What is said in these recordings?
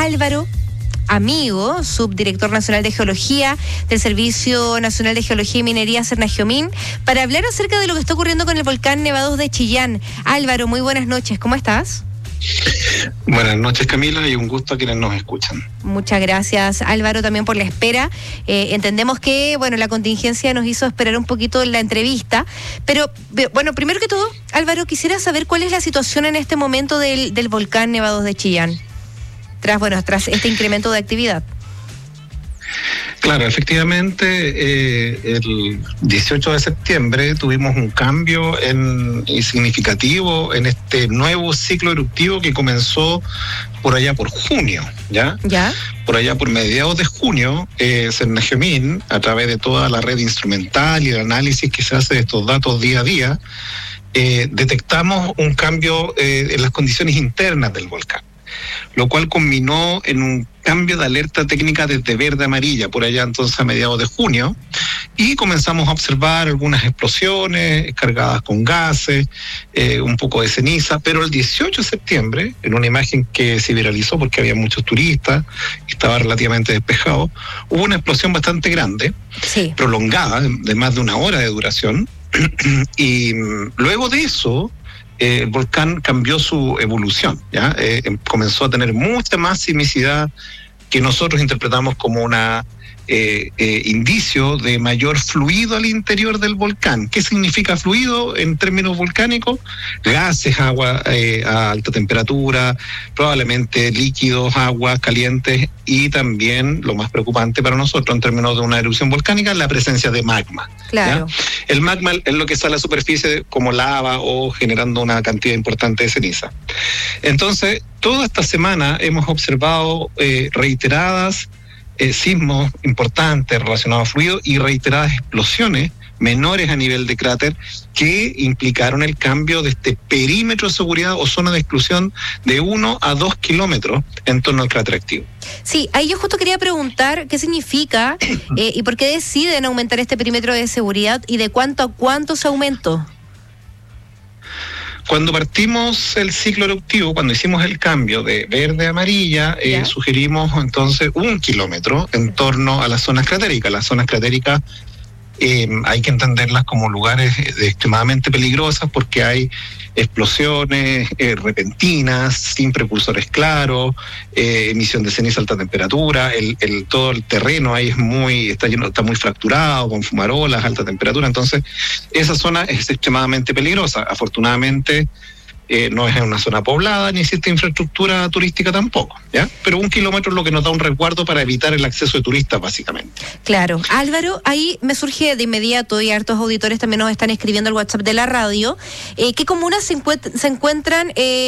Álvaro, amigo, subdirector nacional de Geología del Servicio Nacional de Geología y Minería Cernagiomín, para hablar acerca de lo que está ocurriendo con el volcán Nevados de Chillán. Álvaro, muy buenas noches, ¿cómo estás? Buenas noches, Camila, y un gusto a quienes nos escuchan. Muchas gracias, Álvaro, también por la espera. Entendemos que, la contingencia nos hizo esperar un poquito en la entrevista, pero, primero que todo, Álvaro, quisiera saber cuál es la situación en este momento del volcán Nevados de Chillán, tras este incremento de actividad. Claro, efectivamente, el 18 de septiembre tuvimos un cambio significativo en este nuevo ciclo eruptivo que comenzó por allá por junio, ¿ya? Por allá por mediados de junio, Cernagiomín, a través de toda la red instrumental y el análisis que se hace de estos datos día a día, detectamos un cambio en las condiciones internas del volcán, lo cual culminó en un cambio de alerta técnica desde verde a amarilla, por allá entonces a mediados de junio, y comenzamos a observar algunas explosiones cargadas con gases, un poco de ceniza, pero el 18 de septiembre, en una imagen que se viralizó porque había muchos turistas, estaba relativamente despejado, hubo una explosión bastante grande, prolongada, de más de una hora de duración, y luego de eso, el volcán cambió su evolución, ¿ya? Comenzó a tener mucha más sismicidad que nosotros interpretamos como una indicio de mayor fluido al interior del volcán. ¿Qué significa fluido en términos volcánicos? Gases, agua a alta temperatura, probablemente líquidos, aguas calientes, y también, lo más preocupante para nosotros en términos de una erupción volcánica, la presencia de magma. Claro. ¿Ya? El magma es lo que sale a la superficie como lava o generando una cantidad importante de ceniza. Entonces, toda esta semana hemos observado reiteradas sismos importantes relacionados a fluido y reiteradas explosiones menores a nivel de cráter que implicaron el cambio de este perímetro de seguridad o zona de exclusión de 1 a 2 kilómetros en torno al cráter activo. Sí, ahí yo justo quería preguntar qué significa y por qué deciden aumentar este perímetro de seguridad y de cuánto a cuánto se aumentó. Cuando partimos el ciclo eruptivo, cuando hicimos el cambio de verde a amarilla, sugerimos entonces 1 kilómetro en torno a las zonas cratéricas. Las zonas cratéricas hay que entenderlas como lugares extremadamente peligrosas porque hay explosiones repentinas, sin precursores claros, emisión de ceniza a alta temperatura, todo el terreno ahí está muy fracturado, con fumarolas, alta temperatura, entonces esa zona es extremadamente peligrosa. Afortunadamente no es una zona poblada, ni existe infraestructura turística tampoco, ¿ya? Pero 1 kilómetro es lo que nos da un resguardo para evitar el acceso de turistas, básicamente. Claro. Álvaro, ahí me surge de inmediato, y hartos auditores también nos están escribiendo al WhatsApp de la radio, ¿qué comunas se encuentran,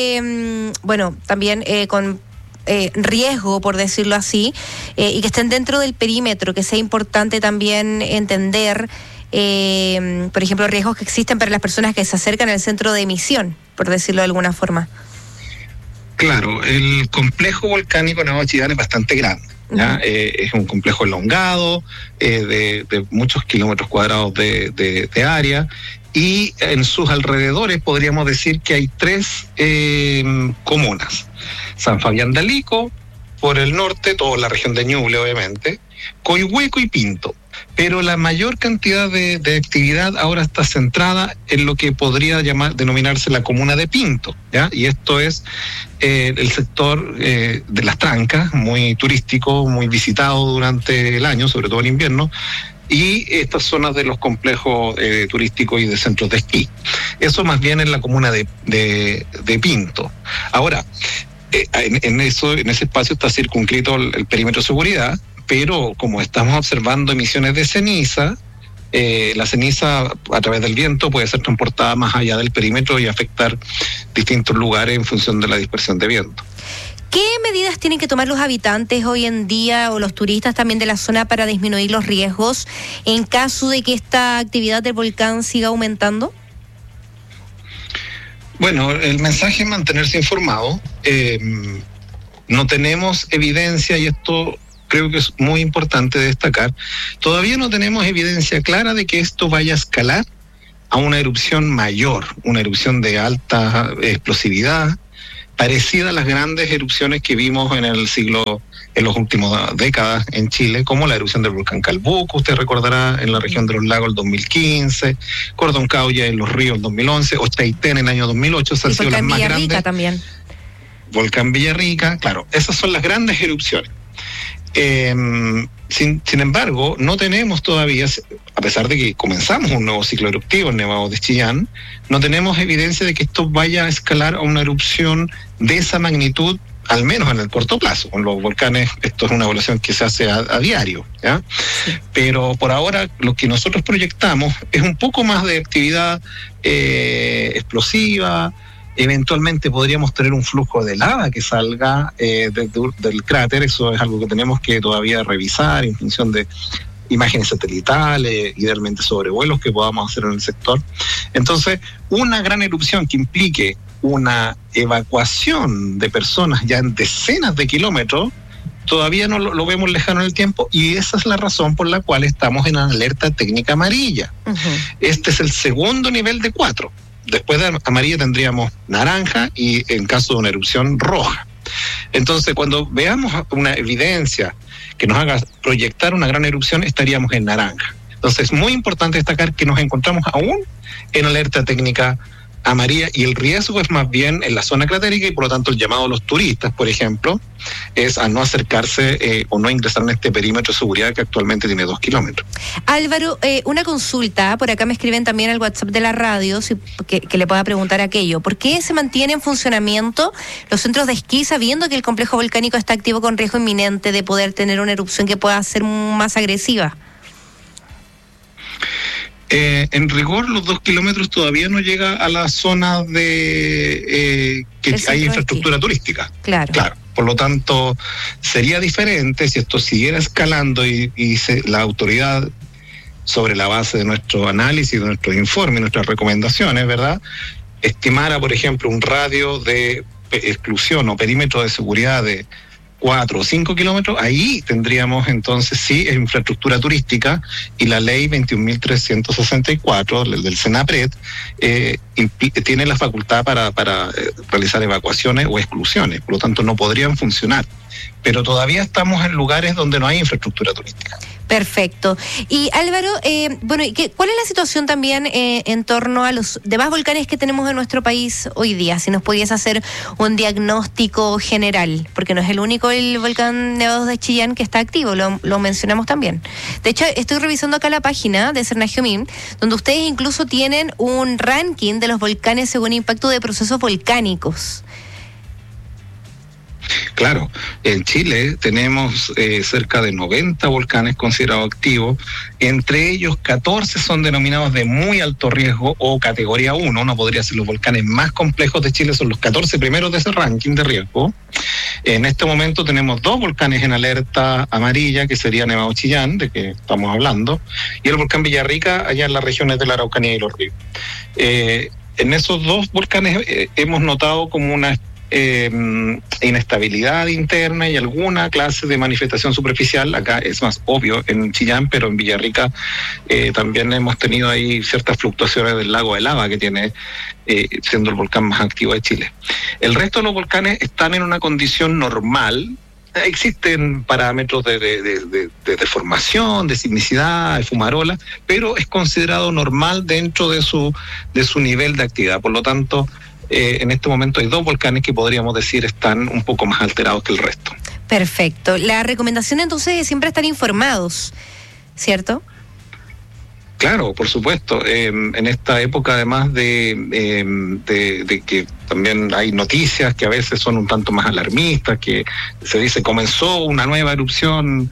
también con riesgo, por decirlo así, y que estén dentro del perímetro, que sea importante también entender, por ejemplo, riesgos que existen para las personas que se acercan al centro de emisión, por decirlo de alguna forma? Claro, el complejo volcánico Nevados de Chillán es bastante grande, ¿ya? Es un complejo elongado, de muchos kilómetros cuadrados de área, y en sus alrededores podríamos decir que hay 3 comunas: San Fabián de Alico, por el norte, toda la región de Ñuble, obviamente, Coihueco y Pinto. Pero la mayor cantidad de actividad ahora está centrada en lo que podría denominarse la comuna de Pinto, ¿ya? Y esto es el sector de las Trancas, muy turístico, muy visitado durante el año, sobre todo en invierno, y estas zonas de los complejos turísticos y de centros de esquí. Eso más bien en la comuna de Pinto. Ahora, en ese espacio está circunscrito el perímetro de seguridad, pero como estamos observando emisiones de ceniza, la ceniza a través del viento puede ser transportada más allá del perímetro y afectar distintos lugares en función de la dispersión de viento. ¿Qué medidas tienen que tomar los habitantes hoy en día o los turistas también de la zona para disminuir los riesgos en caso de que esta actividad del volcán siga aumentando? Bueno, el mensaje es mantenerse informado. No tenemos evidencia, y esto creo que es muy importante destacar, todavía no tenemos evidencia clara de que esto vaya a escalar a una erupción mayor, una erupción de alta explosividad, parecida a las grandes erupciones que vimos en los últimos décadas en Chile, como la erupción del volcán Calbuco, usted recordará, en la región de los lagos el 2015, Cordón Cauya en los ríos el 2011, o Chaitén en el año 2008, esas han sido las más grandes. También. Volcán Villarrica, claro, esas son las grandes erupciones. Sin embargo, no tenemos todavía, a pesar de que comenzamos un nuevo ciclo eruptivo en Nevado de Chillán, no tenemos evidencia de que esto vaya a escalar a una erupción de esa magnitud, al menos en el corto plazo. Con los volcanes, esto es una evaluación que se hace a diario, ¿ya? Sí. Pero por ahora lo que nosotros proyectamos es un poco más de actividad explosiva. Eventualmente podríamos tener un flujo de lava que salga del cráter. Eso es algo que tenemos que todavía revisar en función de imágenes satelitales, idealmente sobrevuelos que podamos hacer en el sector. Entonces, una gran erupción que implique una evacuación de personas ya en decenas de kilómetros, todavía no lo vemos lejano en el tiempo, y esa es la razón por la cual estamos en alerta técnica amarilla. Uh-huh. Este es el segundo nivel de 4. Después de amarilla tendríamos naranja y en caso de una erupción roja. Entonces, cuando veamos una evidencia que nos haga proyectar una gran erupción, estaríamos en naranja. Entonces, es muy importante destacar que nos encontramos aún en alerta técnica amarilla, y el riesgo es más bien en la zona cratérica, y por lo tanto el llamado a los turistas, por ejemplo, es a no acercarse o no ingresar en este perímetro de seguridad que actualmente tiene 2 kilómetros. Álvaro, una consulta, por acá me escriben también al WhatsApp de la radio, que le pueda preguntar aquello. ¿Por qué se mantiene en funcionamiento los centros de esquí sabiendo que el complejo volcánico está activo con riesgo inminente de poder tener una erupción que pueda ser más agresiva? En rigor, los 2 kilómetros todavía no llega a la zona de que hay infraestructura turística. Claro. Por lo tanto, sería diferente si esto siguiera escalando y la autoridad, sobre la base de nuestro análisis, de nuestros informes, nuestras recomendaciones, ¿verdad?, estimara, por ejemplo, un radio de exclusión o perímetro de seguridad de 4 o 5 kilómetros, ahí tendríamos entonces sí infraestructura turística, y la ley 21.364 del Senapred tiene la facultad para realizar evacuaciones o exclusiones, por lo tanto no podrían funcionar. Pero todavía estamos en lugares donde no hay infraestructura turística. Perfecto. Y Álvaro, ¿cuál es la situación también en torno a los demás volcanes que tenemos en nuestro país hoy día? Si nos pudiese hacer un diagnóstico general, porque no es el único el volcán Nevado de Chillán que está activo, lo mencionamos también. De hecho, estoy revisando acá la página de Cernagiomín, donde ustedes incluso tienen un ranking de los volcanes según impacto de procesos volcánicos. Claro, en Chile tenemos cerca de 90 volcanes considerados activos, entre ellos 14 son denominados de muy alto riesgo o categoría 1, no podría ser los volcanes más complejos de Chile, son los 14 primeros de ese ranking de riesgo. En este momento tenemos 2 volcanes en alerta amarilla, que sería Nevado Chillán, de que estamos hablando, y el volcán Villarrica, allá en las regiones de la Araucanía y los ríos. En esos 2 volcanes hemos notado como una inestabilidad interna y alguna clase de manifestación superficial. Acá es más obvio en Chillán, pero en Villarrica también hemos tenido ahí ciertas fluctuaciones del lago de lava que tiene, siendo el volcán más activo de Chile. El resto de los volcanes están en una condición normal. Existen parámetros de deformación, de sismicidad, de fumarola, pero es considerado normal dentro de su nivel de actividad. Por lo tanto, en este momento hay 2 volcanes que podríamos decir están un poco más alterados que el resto. Perfecto. La recomendación entonces es siempre estar informados, ¿cierto? Claro, por supuesto. En esta época, además de que también hay noticias que a veces son un tanto más alarmistas, que se dice comenzó una nueva erupción,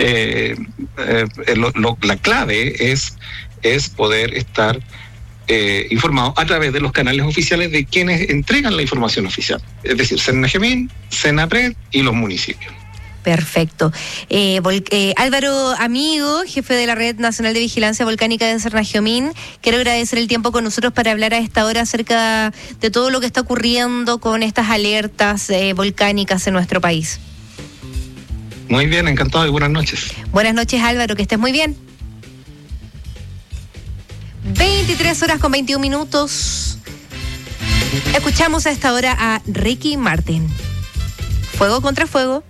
la clave es poder estar informado a través de los canales oficiales de quienes entregan la información oficial, es decir, Cernagiomín, Senapred y los municipios. Perfecto. Álvaro Amigo, jefe de la Red Nacional de Vigilancia Volcánica de Cernagiomín, quiero agradecer el tiempo con nosotros para hablar a esta hora acerca de todo lo que está ocurriendo con estas alertas volcánicas en nuestro país. Muy bien, encantado y buenas noches. Buenas noches, Álvaro, que estés muy bien. 23 horas con 21 minutos. Escuchamos a esta hora a Ricky Martin. Fuego contra fuego.